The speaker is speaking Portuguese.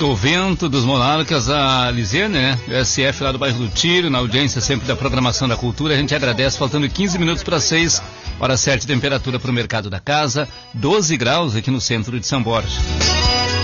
O Vento dos Monarcas, a Lisiane, né? O SF lá do bairro do Tiro, na audiência sempre da programação da cultura. A gente agradece, faltando 15 minutos para 6, hora certa, temperatura para o mercado da casa, 12 graus aqui no centro de São Borja.